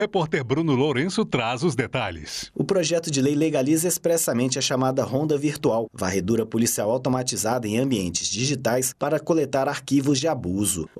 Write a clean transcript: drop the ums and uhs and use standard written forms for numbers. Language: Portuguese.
Repórter Bruno Lourenço traz os detalhes. O projeto de lei legaliza expressamente a chamada ronda virtual, varredura policial automatizada em ambientes digitais para coletar arquivos de abuso.